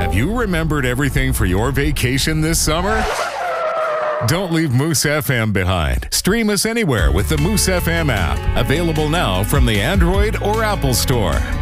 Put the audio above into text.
Have you remembered everything for your vacation this summer? Don't leave Moose FM behind. Stream us anywhere with the Moose FM app. Available now from the Android or Apple Store.